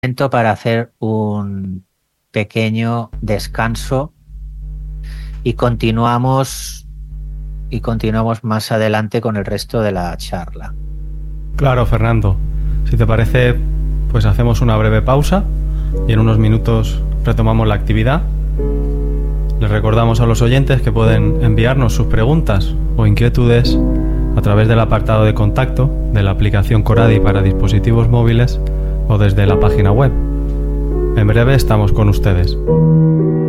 Momento para hacer un pequeño descanso y continuamos más adelante con el resto de la charla. Claro, Fernando. Si te parece, pues hacemos una breve pausa y en unos minutos retomamos la actividad. Les recordamos a los oyentes que pueden enviarnos sus preguntas o inquietudes a través del apartado de contacto de la aplicación Coradi para dispositivos móviles o desde la página web. En breve estamos con ustedes.